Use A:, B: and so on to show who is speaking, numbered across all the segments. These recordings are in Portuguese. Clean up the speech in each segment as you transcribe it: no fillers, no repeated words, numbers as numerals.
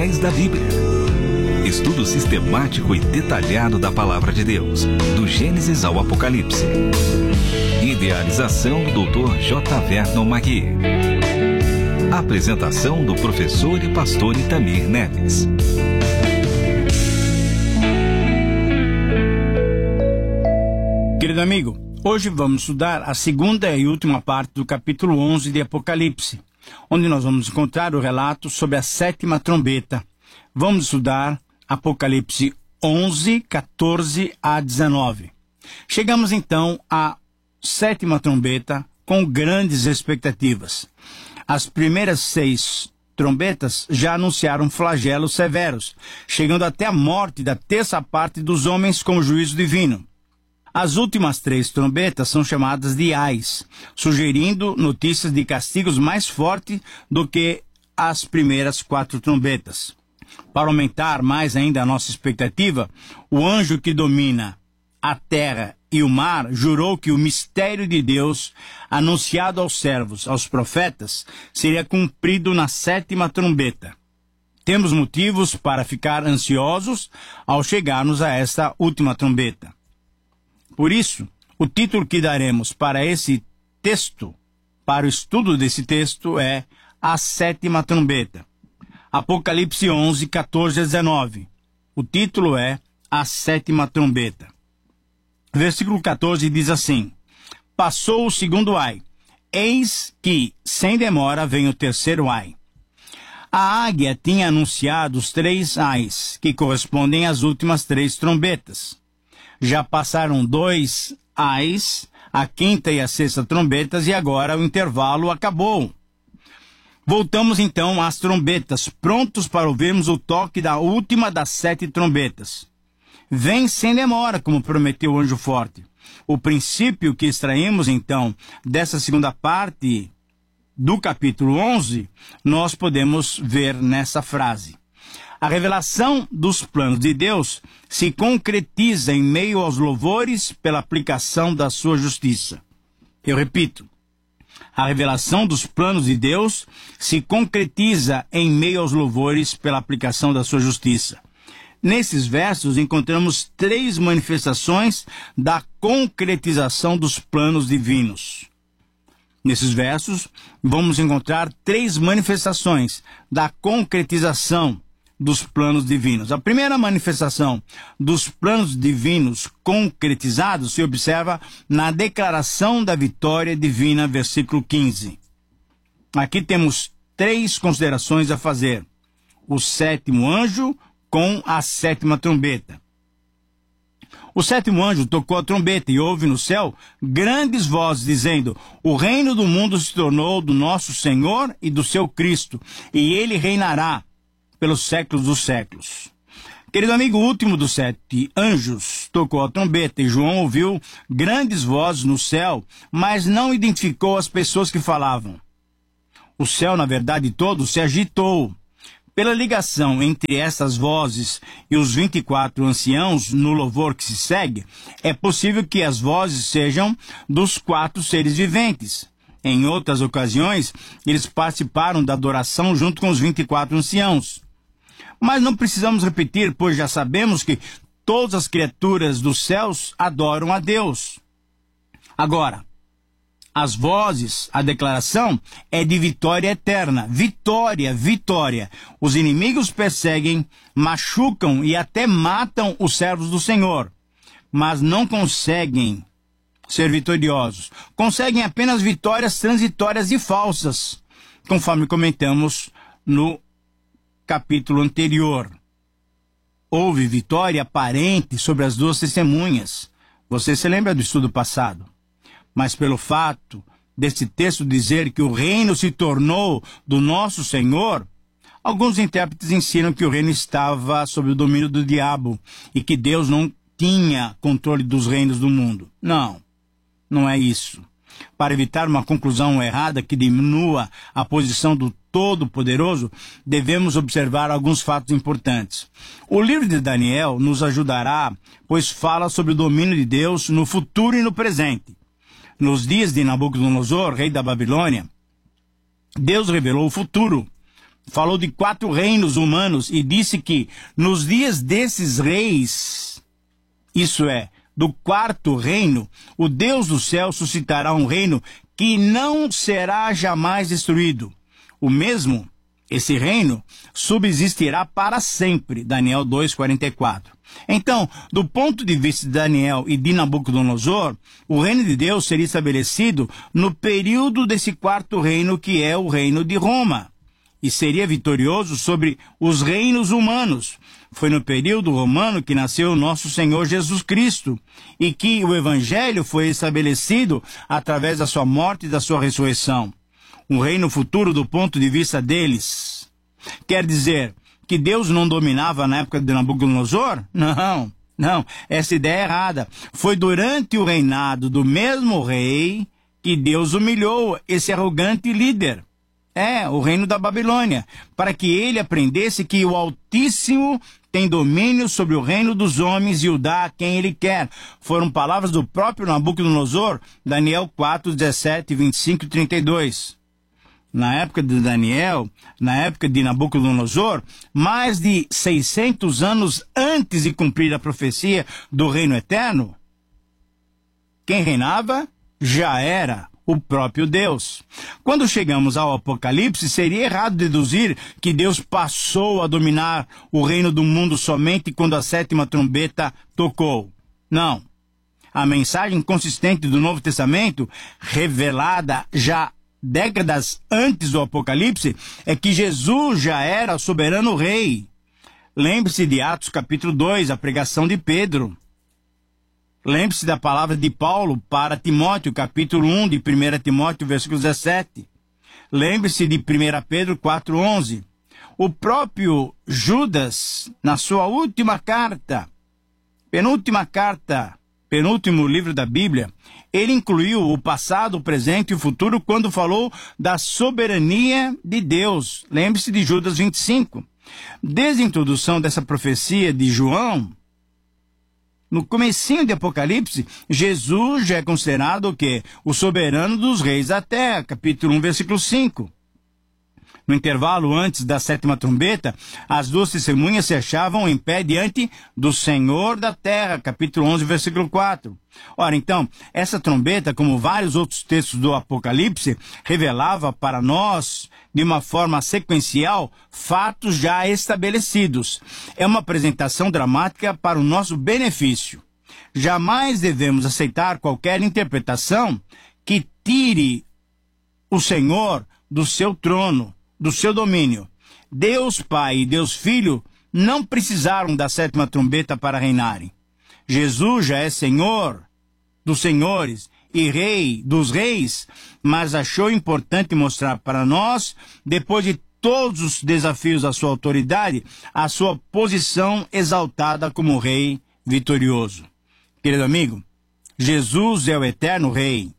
A: da Bíblia. Estudo sistemático e detalhado da Palavra de Deus, do Gênesis ao Apocalipse. Idealização do Dr. J. Vernon Magui. Apresentação do professor e pastor Itamir Neves.
B: Querido amigo, hoje vamos estudar a segunda e última parte do capítulo 11 de Apocalipse, onde nós vamos encontrar o relato sobre a sétima trombeta. Vamos estudar Apocalipse 11, 14 a 19. Chegamos então à sétima trombeta com grandes expectativas. As primeiras 6 trombetas já anunciaram flagelos severos, chegando até a morte da terça parte dos homens com juízo divino. As últimas 3 trombetas são chamadas de ais, sugerindo notícias de castigos mais fortes do que as primeiras 4 trombetas. Para aumentar mais ainda a nossa expectativa, o anjo que domina a terra e o mar jurou que o mistério de Deus, anunciado aos servos, aos profetas, seria cumprido na sétima trombeta. Temos motivos para ficar ansiosos ao chegarmos a esta última trombeta. Por isso, o título que daremos para esse texto, para o estudo desse texto, é A Sétima Trombeta. Apocalipse 11, 14 a 19. O título é A Sétima Trombeta. Versículo 14 diz assim: Passou o segundo ai. Eis que, sem demora, vem o terceiro ai. A águia tinha anunciado os 3 ais, que correspondem às últimas 3 trombetas. Já passaram 2 ais, a quinta e a sexta trombetas, e agora o intervalo acabou. Voltamos então às trombetas, prontos para ouvirmos o toque da última das 7 trombetas. Vem sem demora, como prometeu o anjo forte. O princípio que extraímos então dessa segunda parte do capítulo 11, nós podemos ver nessa frase. A revelação dos planos de Deus se concretiza em meio aos louvores pela aplicação da sua justiça. Eu repito, a revelação dos planos de Deus se concretiza em meio aos louvores pela aplicação da sua justiça. Nesses versos encontramos 3 manifestações da concretização dos planos divinos. Nesses versos vamos encontrar 3 manifestações da concretização dos planos divinos. A primeira manifestação dos planos divinos concretizados se observa na declaração da vitória divina, versículo 15. Aqui temos 3 considerações a fazer. O 7º anjo com a 7ª trombeta. O 7º anjo tocou a trombeta e houve no céu grandes vozes dizendo: o reino do mundo se tornou do nosso Senhor e do seu Cristo, e ele reinará pelos séculos dos séculos. Querido amigo, o último dos 7 anjos tocou a trombeta e João ouviu grandes vozes no céu, mas não identificou as pessoas que falavam. O céu, na verdade, todo se agitou. Pela ligação entre essas vozes e os 24 anciãos no louvor que se segue, é possível que as vozes sejam dos 4 seres viventes. Em outras ocasiões, eles participaram da adoração junto com os 24 anciãos. Mas não precisamos repetir, pois já sabemos que todas as criaturas dos céus adoram a Deus. Agora, as vozes, a declaração é de vitória eterna. Vitória, vitória. Os inimigos perseguem, machucam e até matam os servos do Senhor, mas não conseguem ser vitoriosos. Conseguem apenas vitórias transitórias e falsas, conforme comentamos no capítulo anterior. Houve vitória aparente sobre as 2 testemunhas. Você se lembra do estudo passado? Mas pelo fato desse texto dizer que o reino se tornou do nosso Senhor, alguns intérpretes ensinam que o reino estava sob o domínio do diabo e que Deus não tinha controle dos reinos do mundo. Não, não é isso. Para evitar uma conclusão errada que diminua a posição do Todo-Poderoso, devemos observar alguns fatos importantes. O livro de Daniel nos ajudará, pois fala sobre o domínio de Deus no futuro e no presente. Nos dias de Nabucodonosor, rei da Babilônia, Deus revelou o futuro, falou de 4 reinos humanos e disse que nos dias desses reis, isso é, do 4º reino, o Deus do céu suscitará um reino que não será jamais destruído. O mesmo, esse reino, subsistirá para sempre. Daniel 2:44. Então, do ponto de vista de Daniel e de Nabucodonosor, o reino de Deus seria estabelecido no período desse 4º reino, que é o reino de Roma, e seria vitorioso sobre os reinos humanos. Foi no período romano que nasceu o nosso Senhor Jesus Cristo e que o Evangelho foi estabelecido através da sua morte e da sua ressurreição. Um reino futuro do ponto de vista deles. Quer dizer que Deus não dominava na época de Nabucodonosor? Não, essa ideia é errada. Foi durante o reinado do mesmo rei que Deus humilhou esse arrogante líder. O reino da Babilônia, para que ele aprendesse que o Altíssimo tem domínio sobre o reino dos homens e o dá a quem ele quer. Foram palavras do próprio Nabucodonosor, Daniel 4:17, 25 e 32. Na época de Daniel, na época de Nabucodonosor, mais de 600 anos antes de cumprir a profecia do reino eterno, quem reinava já era o próprio Deus. Quando chegamos ao Apocalipse, seria errado deduzir que Deus passou a dominar o reino do mundo somente quando a 7ª trombeta tocou. Não. A mensagem consistente do Novo Testamento, revelada já décadas antes do Apocalipse, é que Jesus já era soberano rei. Lembre-se de Atos capítulo 2, a pregação de Pedro. Lembre-se da palavra de Paulo para Timóteo, capítulo 1 de 1 Timóteo, versículo 17. Lembre-se de 1 Pedro 4:11. O próprio Judas, na sua última carta, penúltimo livro da Bíblia, ele incluiu o passado, o presente e o futuro quando falou da soberania de Deus. Lembre-se de Judas 25. Desde a introdução dessa profecia de João, no comecinho de Apocalipse, Jesus já é considerado o quê? O soberano dos reis da terra, capítulo 1, versículo 5. No intervalo antes da 7ª trombeta, as 2 testemunhas se achavam em pé diante do Senhor da terra, capítulo 11, versículo 4. Ora, então, essa trombeta, como vários outros textos do Apocalipse, revelava para nós, de uma forma sequencial, fatos já estabelecidos. É uma apresentação dramática para o nosso benefício. Jamais devemos aceitar qualquer interpretação que tire o Senhor do seu trono, do seu domínio. Deus Pai e Deus Filho não precisaram da 7ª trombeta para reinarem. Jesus já é Senhor dos senhores e Rei dos reis, mas achou importante mostrar para nós, depois de todos os desafios da sua autoridade, a sua posição exaltada como Rei vitorioso. Querido amigo, Jesus é o eterno Rei.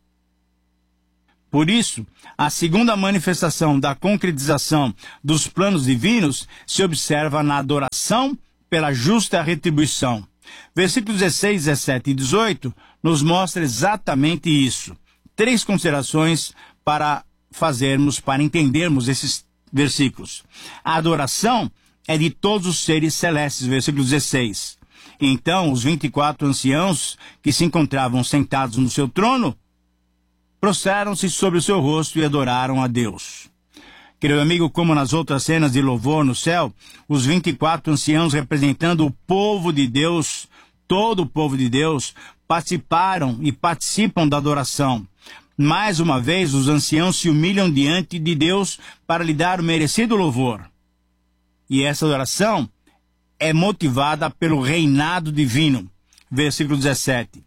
B: Por isso, a segunda manifestação da concretização dos planos divinos se observa na adoração pela justa retribuição. Versículos 16, 17 e 18 nos mostra exatamente isso. 3 considerações para fazermos, para entendermos esses versículos. A adoração é de todos os seres celestes, versículo 16. Então, os 24 anciãos que se encontravam sentados no seu trono, prostraram-se sobre o seu rosto e adoraram a Deus. Querido amigo, como nas outras cenas de louvor no céu, os 24 anciãos representando o povo de Deus, todo o povo de Deus, participaram e participam da adoração. Mais uma vez, os anciãos se humilham diante de Deus para lhe dar o merecido louvor. E essa adoração é motivada pelo reinado divino. Versículo 17.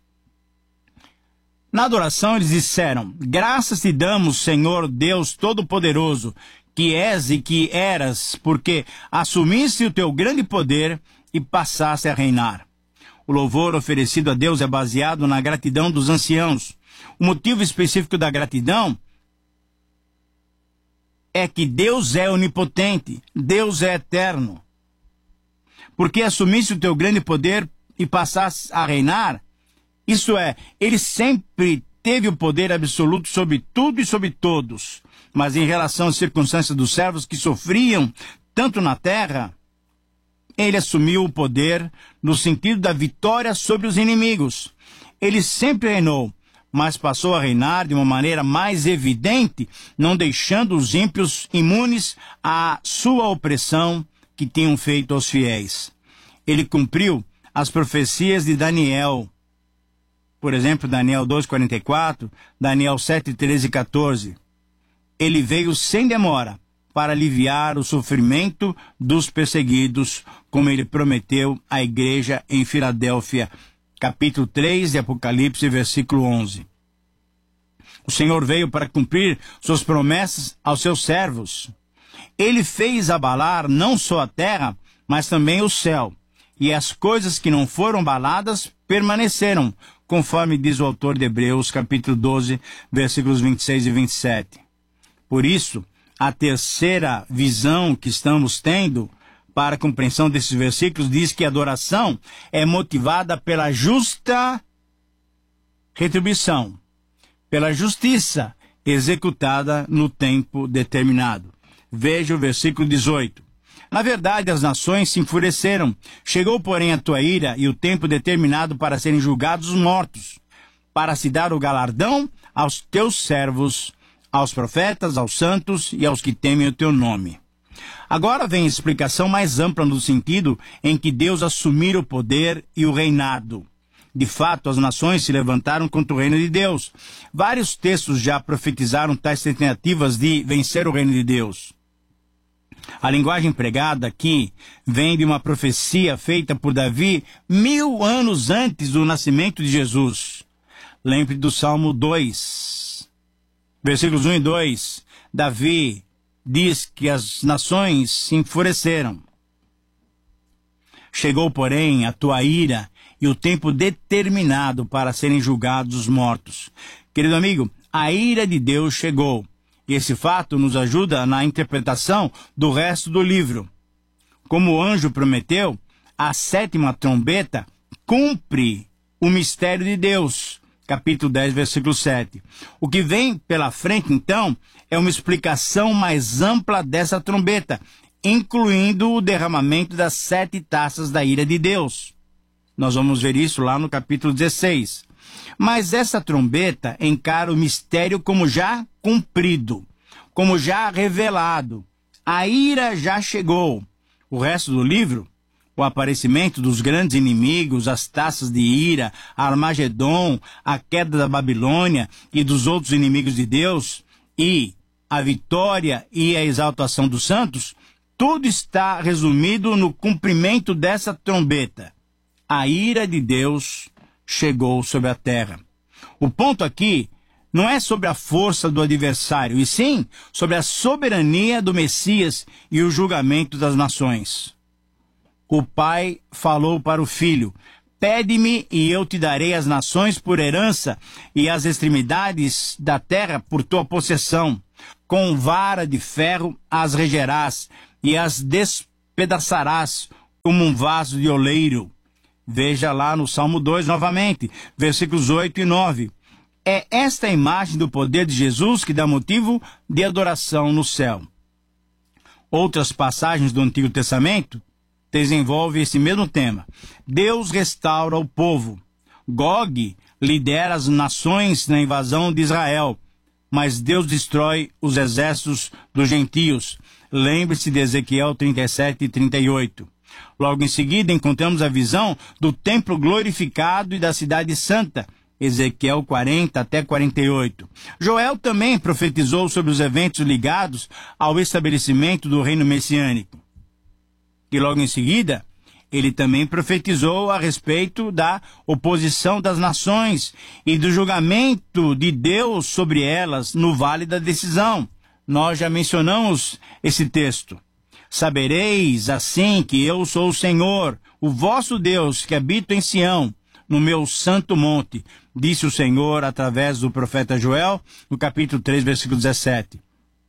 B: Na adoração eles disseram: graças te damos, Senhor Deus Todo-Poderoso, que és e que eras, porque assumiste o teu grande poder e passaste a reinar. O louvor oferecido a Deus é baseado na gratidão dos anciãos. O motivo específico da gratidão é que Deus é onipotente, Deus é eterno. Porque assumiste o teu grande poder e passaste a reinar, isso é, ele sempre teve o poder absoluto sobre tudo e sobre todos. Mas em relação às circunstâncias dos servos que sofriam tanto na terra, ele assumiu o poder no sentido da vitória sobre os inimigos. Ele sempre reinou, mas passou a reinar de uma maneira mais evidente, não deixando os ímpios imunes à sua opressão que tinham feito aos fiéis. Ele cumpriu as profecias de Daniel. Por exemplo, Daniel 2:44, Daniel 7:13 e 14. Ele veio sem demora para aliviar o sofrimento dos perseguidos, como ele prometeu à igreja em Filadélfia, capítulo 3 de Apocalipse, versículo 11. O Senhor veio para cumprir suas promessas aos seus servos. Ele fez abalar não só a terra, mas também o céu. E as coisas que não foram abaladas permaneceram, conforme diz o autor de Hebreus, capítulo 12, versículos 26 e 27. Por isso, a terceira visão que estamos tendo para a compreensão desses versículos diz que a adoração é motivada pela justa retribuição, pela justiça executada no tempo determinado. Veja o versículo 18. Na verdade, as nações se enfureceram. Chegou, porém, a tua ira e o tempo determinado para serem julgados os mortos, para se dar o galardão aos teus servos, aos profetas, aos santos e aos que temem o teu nome. Agora vem a explicação mais ampla no sentido em que Deus assumir o poder e o reinado. De fato, as nações se levantaram contra o reino de Deus. Vários textos já profetizaram tais tentativas de vencer o reino de Deus. A linguagem empregada aqui vem de uma profecia feita por Davi 1000 anos antes do nascimento de Jesus. Lembre do Salmo 2, versículos 1 e 2. Davi diz que as nações se enfureceram. Chegou, porém, a tua ira e o tempo determinado para serem julgados os mortos. Querido amigo, a ira de Deus chegou. E esse fato nos ajuda na interpretação do resto do livro. Como o anjo prometeu, a 7ª trombeta cumpre o mistério de Deus. Capítulo 10, versículo 7. O que vem pela frente, então, é uma explicação mais ampla dessa trombeta, incluindo o derramamento das 7 taças da ira de Deus. Nós vamos ver isso lá no capítulo 16. Mas essa trombeta encara o mistério como já cumprido, como já revelado. A ira já chegou. O resto do livro, o aparecimento dos grandes inimigos, as taças de ira, Armagedon, a queda da Babilônia e dos outros inimigos de Deus, e a vitória e a exaltação dos santos, tudo está resumido no cumprimento dessa trombeta. A ira de Deus chegou sobre a terra. O ponto aqui não é sobre a força do adversário, e sim sobre a soberania do Messias e o julgamento das nações. O pai falou para o filho: pede-me e eu te darei as nações por herança e as extremidades da terra por tua possessão. Com vara de ferro as regerás e as despedaçarás como um vaso de oleiro. Veja lá no Salmo 2 novamente, versículos 8 e 9. É esta a imagem do poder de Jesus que dá motivo de adoração no céu. Outras passagens do Antigo Testamento desenvolvem esse mesmo tema. Deus restaura o povo. Gog lidera as nações na invasão de Israel, mas Deus destrói os exércitos dos gentios. Lembre-se de Ezequiel 37 e 38. Logo em seguida, encontramos a visão do templo glorificado e da cidade santa, Ezequiel 40 até 48. Joel também profetizou sobre os eventos ligados ao estabelecimento do reino messiânico. E logo em seguida, ele também profetizou a respeito da oposição das nações e do julgamento de Deus sobre elas no vale da decisão. Nós já mencionamos esse texto. Sabereis assim que eu sou o Senhor, o vosso Deus, que habito em Sião, no meu santo monte, disse o Senhor através do profeta Joel, no capítulo 3, versículo 17.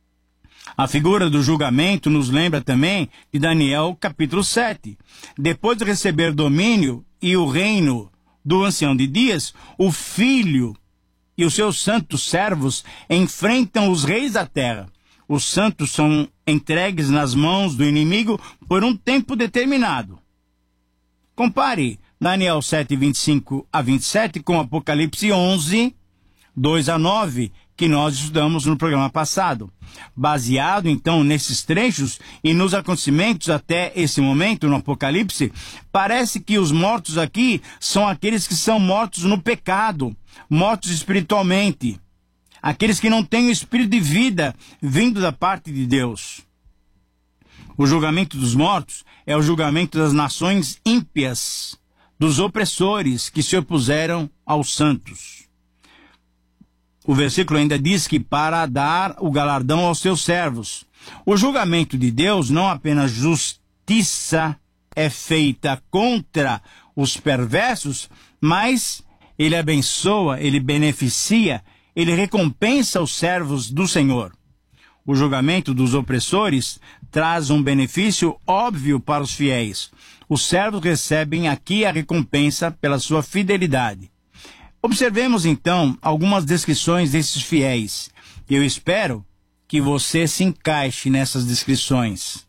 B: A figura do julgamento nos lembra também de Daniel, capítulo 7. Depois de receber domínio e o reino do ancião de dias, o filho e os seus santos servos enfrentam os reis da terra. os santos são entregues nas mãos do inimigo por um tempo determinado. Compare Daniel 7, 25 a 27 com Apocalipse 11, 2 a 9, que nós estudamos no programa passado. Baseado, então, nesses trechos e nos acontecimentos até esse momento no Apocalipse, parece que os mortos aqui são aqueles que são mortos no pecado, mortos espiritualmente, aqueles que não têm o espírito de vida vindo da parte de Deus. O julgamento dos mortos é o julgamento das nações ímpias, dos opressores que se opuseram aos santos. O versículo ainda diz que para dar o galardão aos seus servos. O julgamento de Deus, não apenas justiça é feita contra os perversos, mas ele abençoa, ele beneficia, ele recompensa os servos do Senhor. O julgamento dos opressores traz um benefício óbvio para os fiéis. Os servos recebem aqui a recompensa pela sua fidelidade. Observemos, então, algumas descrições desses fiéis. Eu espero que você se encaixe nessas descrições.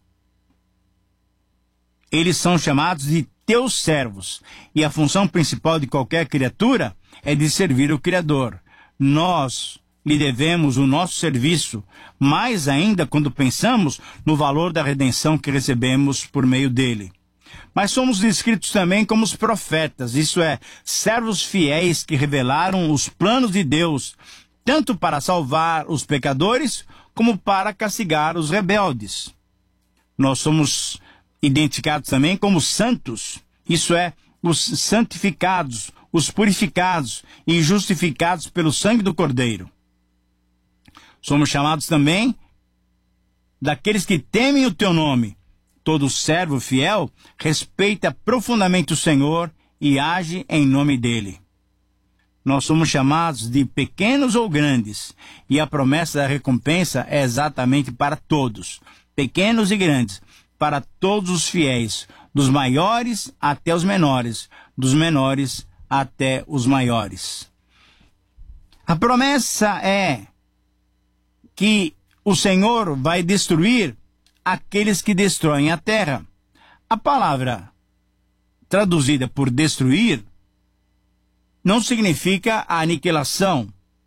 B: Eles são chamados de teus servos, e a função principal de qualquer criatura é de servir o Criador. Nós lhe devemos o nosso serviço, mais ainda quando pensamos no valor da redenção que recebemos por meio dele. Mas somos descritos também como os profetas, isso é, servos fiéis que revelaram os planos de Deus, tanto para salvar os pecadores, como para castigar os rebeldes. Nós somos identificados também como santos, isso é, os santificados, os purificados e justificados pelo sangue do Cordeiro. Somos chamados também daqueles que temem o teu nome. Todo servo fiel respeita profundamente o Senhor e age em nome dele. Nós somos chamados de pequenos ou grandes, e a promessa da recompensa é exatamente para todos, pequenos e grandes, para todos os fiéis, dos maiores até os menores, dos menores até os maiores. A promessa é que o Senhor vai destruir aqueles que destroem a terra. A palavra traduzida por destruir não significa a aniquilação.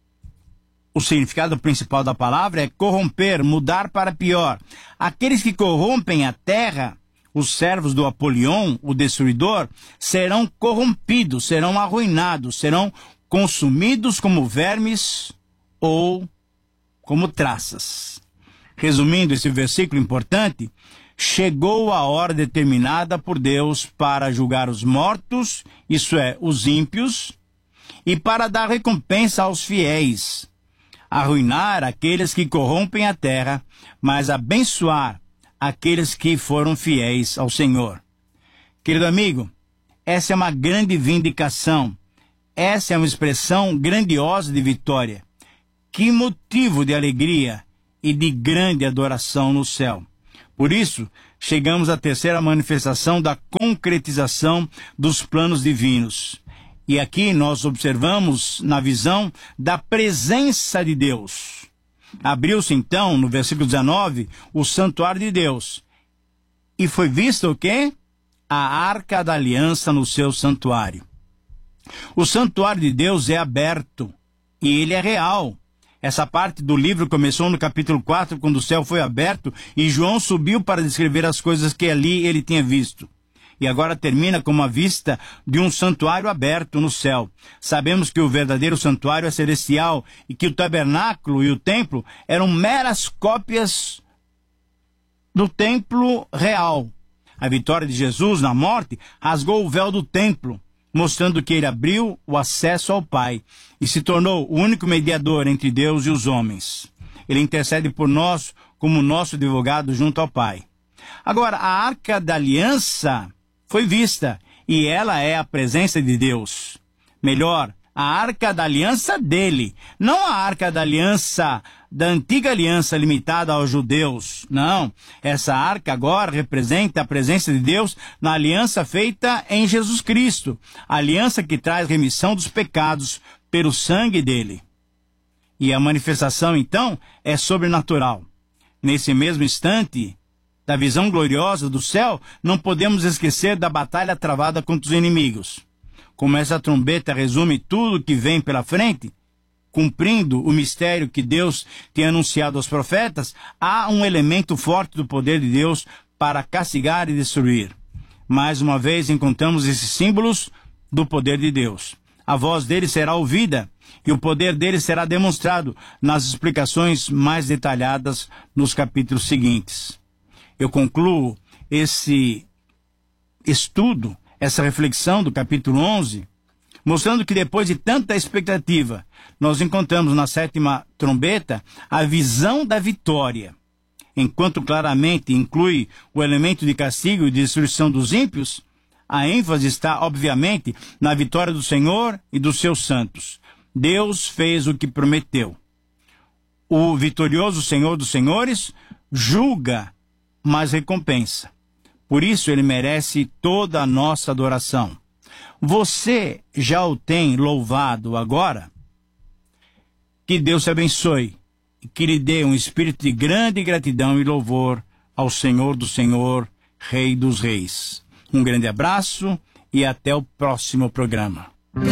B: O significado principal da palavra é corromper, mudar para pior. Aqueles que corrompem a terra, os servos do Apolion, o destruidor, serão corrompidos, serão arruinados, serão consumidos como vermes ou como traças. Resumindo esse versículo importante, chegou a hora determinada por Deus para julgar os mortos, isso é, os ímpios, e para dar recompensa aos fiéis, arruinar aqueles que corrompem a terra, mas abençoar aqueles que foram fiéis ao Senhor. Querido amigo, essa é uma grande vindicação, essa é uma expressão grandiosa de vitória. Que motivo de alegria e de grande adoração no céu. Por isso, chegamos à terceira manifestação da concretização dos planos divinos. E aqui nós observamos na visão da presença de Deus. Abriu-se então, no versículo 19, o santuário de Deus. E foi visto o quê? A arca da aliança no seu santuário. O santuário de Deus é aberto e ele é real. Essa parte do livro começou no capítulo 4, quando o céu foi aberto e João subiu para descrever as coisas que ali ele tinha visto. E agora termina com uma vista de um santuário aberto no céu. Sabemos que o verdadeiro santuário é celestial e que o tabernáculo e o templo eram meras cópias do templo real. A vitória de Jesus na morte rasgou o véu do templo, mostrando que ele abriu o acesso ao Pai e se tornou o único mediador entre Deus e os homens. Ele intercede por nós como nosso advogado junto ao Pai. Agora, a Arca da Aliança foi vista e ela é a presença de Deus. Melhor, a Arca da Aliança dele, não a Arca da Aliança da antiga aliança limitada aos judeus. Não, essa arca agora representa a presença de Deus na aliança feita em Jesus Cristo, a aliança que traz remissão dos pecados pelo sangue dele. E a manifestação, então, é sobrenatural. Nesse mesmo instante da visão gloriosa do céu, não podemos esquecer da batalha travada contra os inimigos. Como essa trombeta resume tudo que vem pela frente, cumprindo o mistério que Deus tem anunciado aos profetas, há um elemento forte do poder de Deus para castigar e destruir. Mais uma vez encontramos esses símbolos do poder de Deus. A voz dele será ouvida e o poder dele será demonstrado nas explicações mais detalhadas nos capítulos seguintes. Eu concluo esse estudo, essa reflexão do capítulo 11, mostrando que depois de tanta expectativa, nós encontramos na sétima trombeta a visão da vitória. Enquanto claramente inclui o elemento de castigo e de destruição dos ímpios, a ênfase está, obviamente, na vitória do Senhor e dos seus santos. Deus fez o que prometeu. O vitorioso Senhor dos Senhores julga, mas recompensa. Por isso ele merece toda a nossa adoração. Você já o tem louvado agora? Que Deus te abençoe e que lhe dê um espírito de grande gratidão e louvor ao Senhor do Senhor, Rei dos Reis. Um grande abraço e até o próximo programa.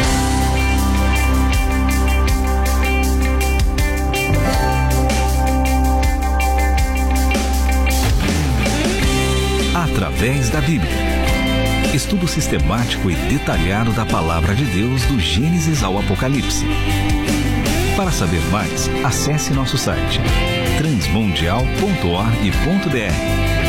A: Através da Bíblia. Estudo sistemático e detalhado da Palavra de Deus do Gênesis ao Apocalipse. Para saber mais, acesse nosso site transmundial.org.br.